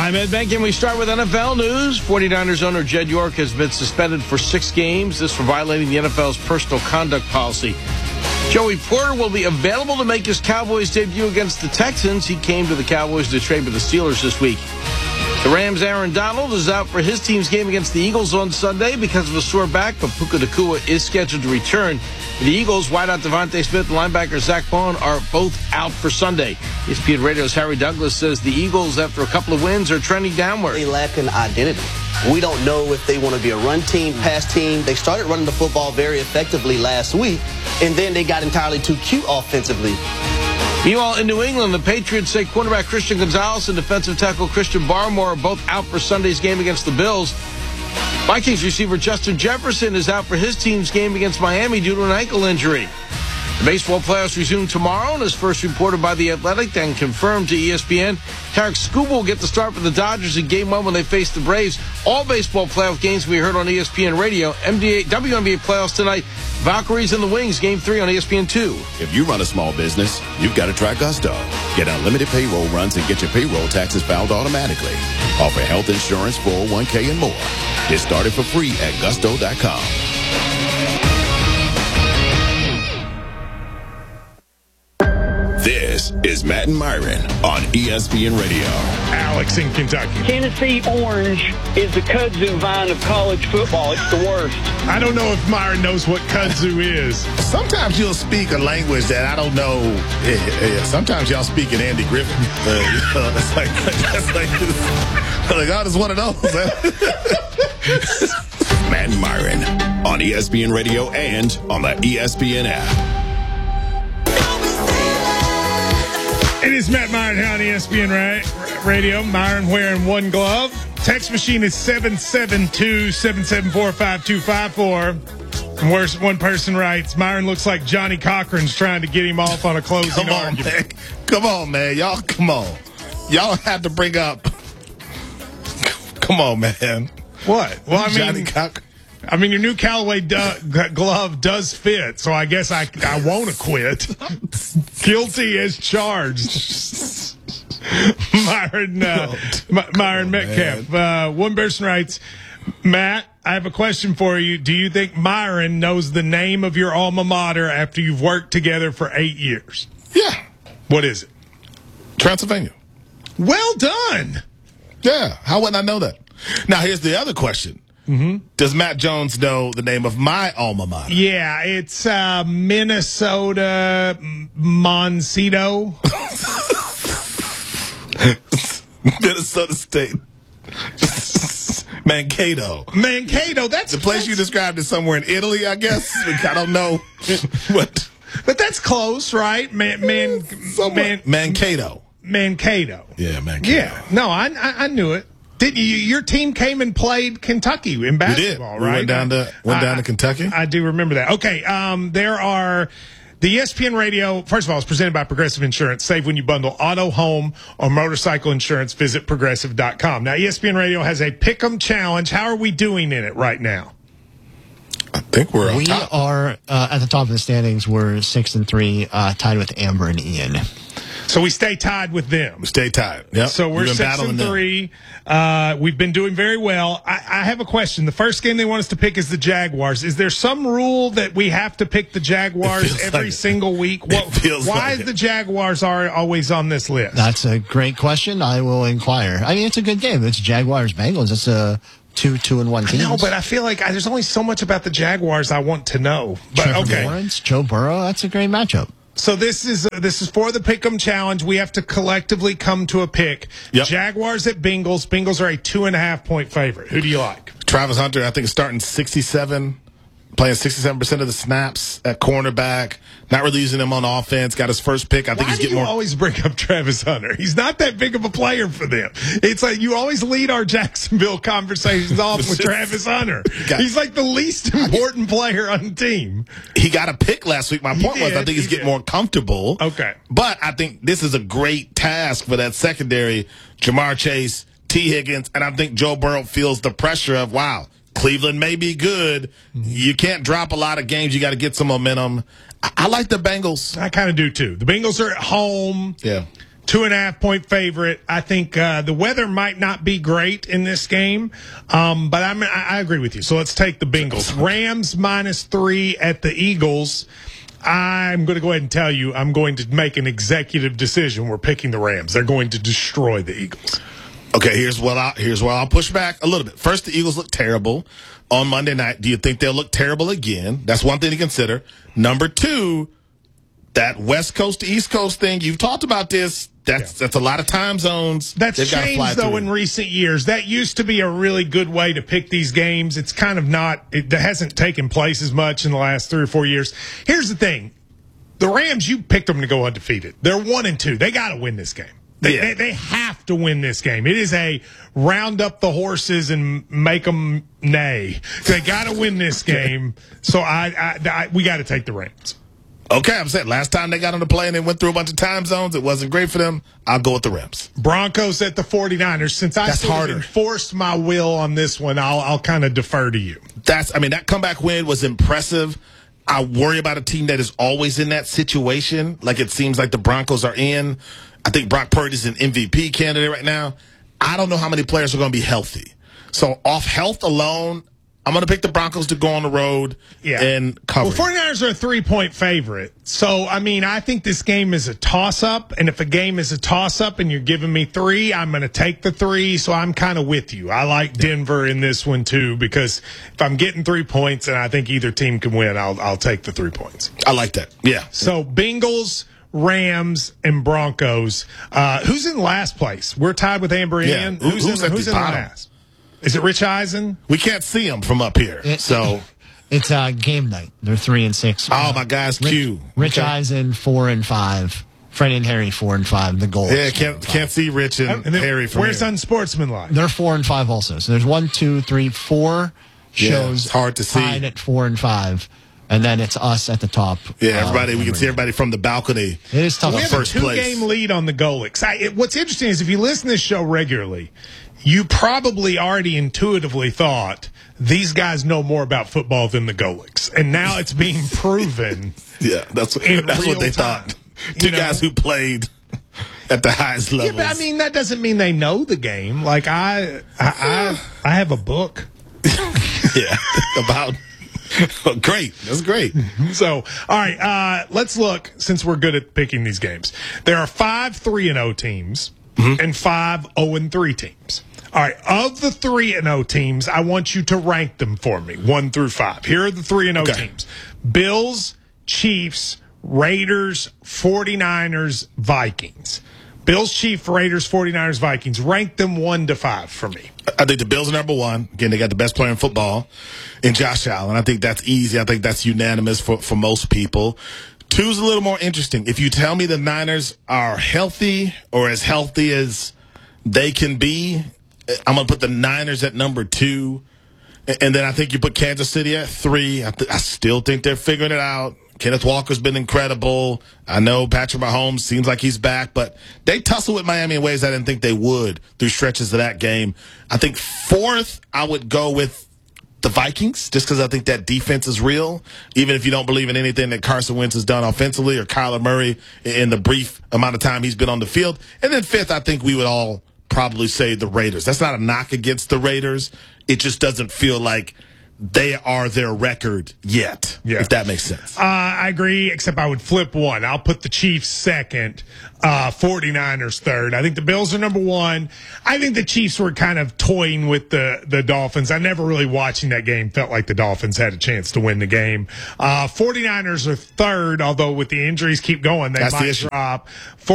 I'm Ed Benkin. We start with NFL news. 49ers owner Jed York has been suspended for 6 games. This for violating the NFL's personal conduct policy. Joey Porter will be available to make his Cowboys debut against the Texans. He came to the Cowboys to trade with the Steelers this week. The Rams' Aaron Donald is out for his team's game against the Eagles on Sunday because of a sore back, but Puka Nacua is scheduled to return. The Eagles, wideout Devontae Smith and linebacker Zach Bond are both out for Sunday. ESPN Radio's Harry Douglas says the Eagles, after a couple of wins, are trending downward. They lack an identity. We don't know if they want to be a run team, pass team. They started running the football very effectively last week, and then they got entirely too cute offensively. Meanwhile, in New England, the Patriots say cornerback Christian Gonzalez and defensive tackle Christian Barmore are both out for Sunday's game against the Bills. Vikings receiver Justin Jefferson is out for his team's game against Miami due to an ankle injury. The baseball playoffs resume tomorrow, and as first reported by The Athletic, then confirmed to ESPN, Tarek Skubal will get the start for the Dodgers in Game 1 when they face the Braves. All baseball playoff games we heard on ESPN Radio. WNBA playoffs tonight, Valkyries and the Wings, Game 3 on ESPN 2. If you run a small business, you've got to try Gusto. Get unlimited payroll runs and get your payroll taxes filed automatically. Offer health insurance, 401k, and more. Get started for free at gusto.com. This is Matt and Myron on ESPN Radio. Alex in Kentucky. Tennessee Orange is the kudzu vine of college football. It's the worst. I don't know if Myron knows what kudzu is. Sometimes you'll speak a language that I don't know. Sometimes y'all speak in Andy Griffin. It's like God is one of those. Matt and Myron on ESPN Radio and on the ESPN app. It is Matt Myron here on ESPN Radio. Myron wearing one glove. Text machine is 772-774-5254. And where one person writes, Myron looks like Johnny Cochran's trying to get him off on a closing argument. Man. Come on, man. Y'all, come on. Y'all have to bring up. Come on, man. What? Well, Johnny Cochran. I mean, your new Callaway glove does fit, so I guess I won't quit. Guilty as charged. Myron Metcalf. One person writes, Matt, I have a question for you. Do you think Myron knows the name of your alma mater after you've worked together for 8 years? Yeah. What is it? Transylvania. Well done. Yeah. How wouldn't I know that? Now, here's the other question. Mm-hmm. Does Matt Jones know the name of my alma mater? Yeah, it's Minnesota Moncito. Minnesota State. Mankato. That's the place you described is somewhere in Italy, I guess. I don't know what. But that's close, right? Mankato. Mankato. Yeah, Mankato. Yeah. No, I knew it. Did you? Your team came and played Kentucky in basketball, we did. right? We went down to Kentucky. I do remember that. Okay, there are the ESPN Radio. First of all, it's presented by Progressive Insurance. Save when you bundle auto, home, or motorcycle insurance. Visit progressive.com. Now, ESPN Radio has a Pick'em challenge. How are we doing in it right now? I think we're on We top. are at the top of the standings. We're 6-3, tied with Amber and Ian. So we stay tied with them. We stay tied. Yep. So we're 6-3. We've been doing very well. I have a question. The first game they want us to pick is the Jaguars. Is there some rule that we have to pick the Jaguars every single week? Why is the Jaguars always on this list? That's a great question. I will inquire. I mean, it's a good game. It's Jaguars-Bengals. It's a 2-1 team. No, but I feel like there's only so much about the Jaguars I want to know. But Trevor Lawrence, Joe Burrow. That's a great matchup. So this is for the Pick'em challenge. We have to collectively come to a pick. Yep. Jaguars at Bengals. Bengals are a 2.5-point favorite. Who do you like? Travis Hunter, I think, is starting 67, playing 67% of the snaps at cornerback. Not really using him on offense. Got his first pick. I think he's getting more. Why do you always bring up Travis Hunter? He's not that big of a player for them. It's like you always lead our Jacksonville conversations off with Travis Hunter. He's like the least important player on the team. He got a pick last week. My point was I think he's getting more comfortable. Okay. But I think this is a great task for that secondary, Jamar Chase, T. Higgins, and I think Joe Burrow feels the pressure of, wow, Cleveland may be good. You can't drop a lot of games. You got to get some momentum. I like the Bengals. I kind of do, too. The Bengals are at home. Yeah. 2.5-point favorite. I think the weather might not be great in this game, but I agree with you. So let's take the Bengals. Rams -3 at the Eagles. I'm going to go ahead and tell you I'm going to make an executive decision. We're picking the Rams. They're going to destroy the Eagles. Okay, here's where I'll push back a little bit. First, the Eagles look terrible on Monday night. Do you think they'll look terrible again? That's one thing to consider. Number two, that West Coast to East Coast thing, you've talked about this. That's a lot of time zones. That's changed, though, in recent years. That used to be a really good way to pick these games. It's kind of not – it hasn't taken place as much in the last 3 or 4 years. Here's the thing. The Rams, you picked them to go undefeated. They're 1-2. They got to win this game. They have to win this game. It is a round up the horses and make them neigh. They got to win this game. So we got to take the Rams. Okay, I'm saying last time they got on the plane and went through a bunch of time zones, it wasn't great for them. I'll go with the Rams. Broncos at the 49ers. Since I enforced my will on this one, I'll kind of defer to you. That comeback win was impressive. I worry about a team that is always in that situation, like it seems like the Broncos are in. I think Brock Purdy's an MVP candidate right now. I don't know how many players are going to be healthy. So off health alone, I'm going to pick the Broncos to go on the road and cover. Well, 49ers are a 3-point favorite. So, I think this game is a toss-up. And if a game is a toss-up and you're giving me 3, I'm going to take the 3. So I'm kind of with you. I like Denver in this one, too, because if I'm getting 3 points and I think either team can win, I'll take the 3 points. I like that. Yeah. So Bengals, Rams, and Broncos. Who's in last place? We're tied with Amber Ann. Who's in last? Is it Rich Eisen? We can't see him from up here. It's game night. They're 3-6. Oh, my guy's Q. Rich Eisen 4-5. Fred and Harry 4-5. The goal. Yeah, can't see Rich and Harry from where's here. Unsportsmanlike? They're 4-5 also. So there's 1, 2, 3, 4 shows. It's hard to see. Tied at 4-5. And then it's us at the top. Yeah, everybody. We can see everybody from the balcony. It is tough. We have first a 2-game lead on the Golics. What's interesting is if you listen to this show regularly, you probably already intuitively thought these guys know more about football than the Golics. And now it's being proven. Yeah, that's what they thought. Two guys who played at the highest levels. Yeah, but that doesn't mean they know the game. Like I have a book. Yeah, about great. That's great. So, all right, let's look, since we're good at picking these games. There are 5 3-0 teams and 5 0-3 teams. All right, of the 3-0 teams, I want you to rank them for me, 1 through 5. Here are the 3-0 teams. Bills, Chiefs, Raiders, 49ers, Vikings. Bills, Chiefs, Raiders, 49ers, Vikings. Rank them 1 to 5 for me. I think the Bills are number 1. Again, they got the best player in football in Josh Allen. I think that's easy. I think that's unanimous for most people. 2's a little more interesting. If you tell me the Niners are healthy or as healthy as they can be, I'm going to put the Niners at number 2. And then I think you put Kansas City at 3. I still think they're figuring it out. Kenneth Walker's been incredible. I know Patrick Mahomes seems like he's back, but they tussle with Miami in ways I didn't think they would through stretches of that game. I think 4th, I would go with the Vikings, just because I think that defense is real, even if you don't believe in anything that Carson Wentz has done offensively or Kyler Murray in the brief amount of time he's been on the field. And then 5th, I think we would all probably say the Raiders. That's not a knock against the Raiders. It just doesn't feel like they are their record yet, if that makes sense. I agree, except I would flip 1. I'll put the Chiefs 2nd, 49ers 3rd. I think the Bills are number 1. I think the Chiefs were kind of toying with the Dolphins. I never really, watching that game, felt like the Dolphins had a chance to win the game. 49ers are 3rd, although with the injuries keep going, they might drop.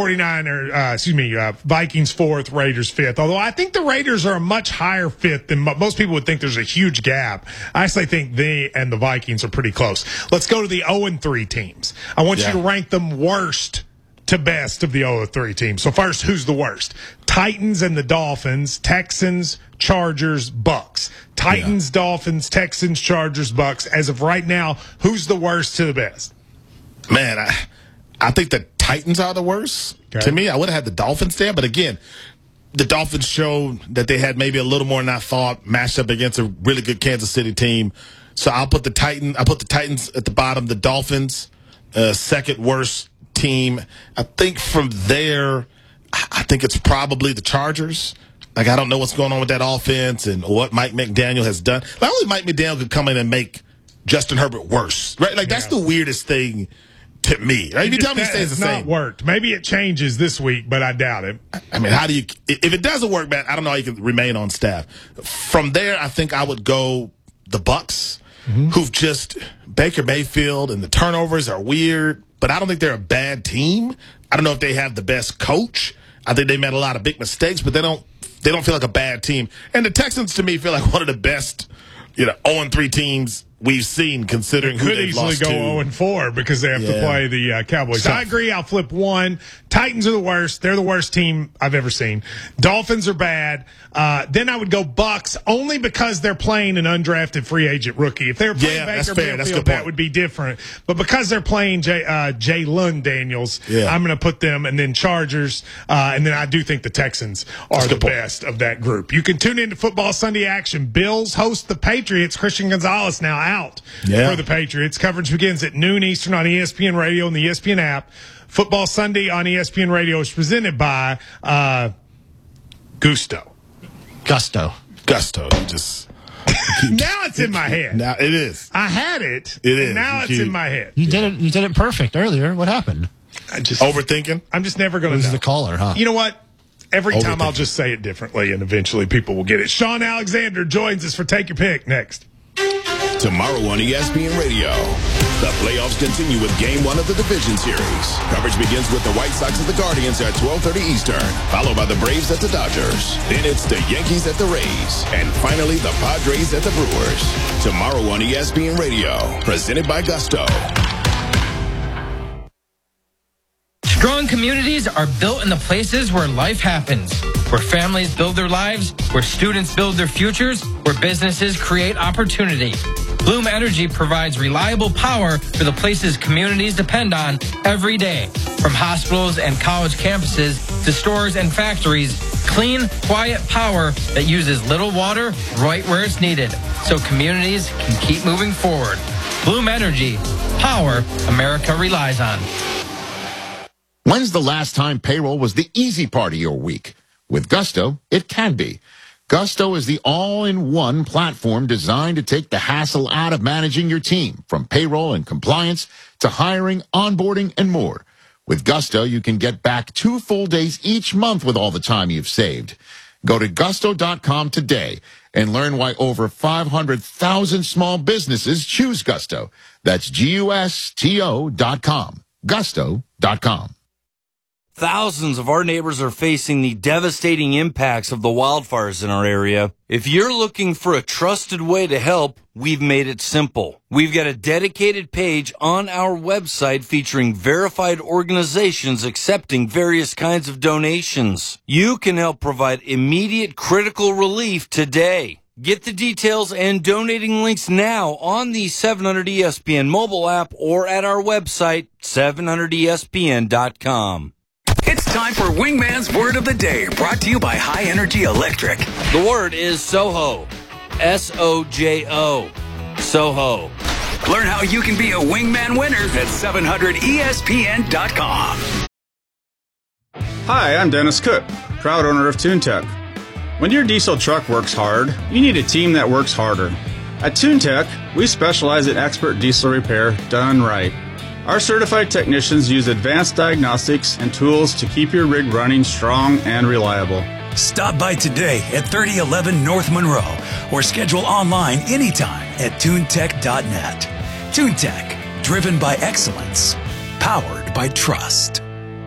Vikings 4th, Raiders 5th. Although I think the Raiders are a much higher 5th than most people would think. There's a huge gap. I actually think they and the Vikings are pretty close. Let's go to the 0-3 teams. I want you to rank them worst to best of the 0-3 teams. So first, who's the worst? Titans and the Dolphins, Texans, Chargers, Bucks. Titans, Dolphins, Texans, Chargers, Bucks. As of right now, who's the worst to the best? Man, I think the Titans are the worst. Okay. To me, I would have had the Dolphins there, but again, the Dolphins showed that they had maybe a little more than I thought, matched up against a really good Kansas City team. So I'll put the Titans at the bottom, the Dolphins, second worst team. I think from there, I think it's probably the Chargers. Like, I don't know what's going on with that offense and what Mike McDaniel has done. Like, only Mike McDaniel could come in and make Justin Herbert worse, right? Like, that's the weirdest thing to me. Right? If you tell me it stays the same. It's not worked. Maybe it changes this week, but I doubt it. I mean, how do you – if it doesn't work, man, I don't know how you can remain on staff. From there, I think I would go the Bucs, who've just – Baker Mayfield and the turnovers are weird, but I don't think they're a bad team. I don't know if they have the best coach. I think they made a lot of big mistakes, but they don't feel like a bad team. And the Texans, to me, feel like one of the best, 0-3 teams we've seen, considering who they've lost to. Could easily go 0-4 because they have to play the Cowboys. So, I agree. I'll flip one. Titans are the worst. They're the worst team I've ever seen. Dolphins are bad. Then I would go Bucks only because they're playing an undrafted free agent rookie. If they were playing Baker Mayfield, that would be different. But because they're playing Jalen Daniels, I'm going to put them, and then Chargers, and then I do think the Texans are the best of that group. You can tune into Football Sunday action. Bills host the Patriots. Christian Gonzalez now out for the Patriots. Coverage begins at noon Eastern on ESPN Radio and the ESPN app. Football Sunday on ESPN Radio is presented by Gusto. You just now it's in my head. Now it is. I had it. It is. Now it's in my head. You did it perfect earlier. What happened? I just overthinking. I'm just never going to know. The caller, huh? You know what? Every time I'll just say it differently, and eventually people will get it. Sean Alexander joins us for Take Your Pick next. Tomorrow on ESPN Radio, the playoffs continue with Game 1 of the Division Series. Coverage begins with the White Sox at the Guardians at 12:30 Eastern, followed by the Braves at the Dodgers. Then it's the Yankees at the Rays, and finally the Padres at the Brewers. Tomorrow on ESPN Radio, presented by Gusto. Strong communities are built in the places where life happens, where families build their lives, where students build their futures, where businesses create opportunity. Bloom Energy provides reliable power for the places communities depend on every day. From hospitals and college campuses to stores and factories, clean, quiet power that uses little water right where it's needed, so communities can keep moving forward. Bloom Energy, power America relies on. When's the last time payroll was the easy part of your week? With Gusto, it can be. Gusto is the all-in-one platform designed to take the hassle out of managing your team, from payroll and compliance to hiring, onboarding, and more. With Gusto, you can get back 2 full days each month with all the time you've saved. Go to gusto.com today and learn why over 500,000 small businesses choose Gusto. That's GUSTO.com. Gusto.com. Thousands of our neighbors are facing the devastating impacts of the wildfires in our area. If you're looking for a trusted way to help, we've made it simple. We've got a dedicated page on our website featuring verified organizations accepting various kinds of donations. You can help provide immediate critical relief today. Get the details and donating links now on the 700ESPN mobile app or at our website, 700ESPN.com. It's time for Wingman's Word of the Day, brought to you by High Energy Electric. The word is Soho. S-O-J-O. Soho. Learn how you can be a Wingman winner at 700ESPN.com. Hi, I'm Dennis Cook, proud owner of TuneTech. When your diesel truck works hard, you need a team that works harder. At TuneTech, we specialize in expert diesel repair done right. Our certified technicians use advanced diagnostics and tools to keep your rig running strong and reliable. Stop by today at 3011 North Monroe or schedule online anytime at tunetech.net. TuneTech, driven by excellence, powered by trust.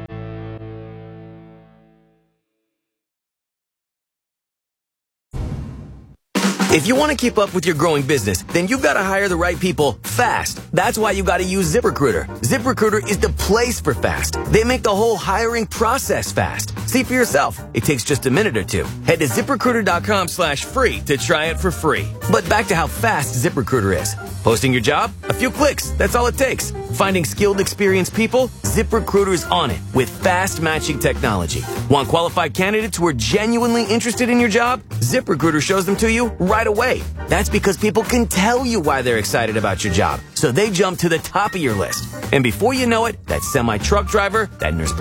If you want to keep up with your growing business, then you've got to hire the right people fast. That's why you got to use ZipRecruiter. ZipRecruiter is the place for fast. They make the whole hiring process fast. See for yourself. It takes just a minute or two. Head to ZipRecruiter.com/free to try it for free. But back to how fast ZipRecruiter is. Posting your job? A few clicks. That's all it takes. Finding skilled, experienced people? ZipRecruiter's on it with fast matching technology. Want qualified candidates who are genuinely interested in your job? ZipRecruiter shows them to you right away. That's because people can tell you why they're excited about your job. So they jump to the top of your list. And before you know it, that semi-truck driver, that nurse